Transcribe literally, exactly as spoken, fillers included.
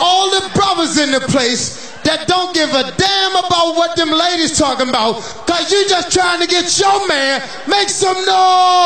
all the brothers in the place that don't give a damn about what them ladies talking about, cause you just trying to get your man, make some noise.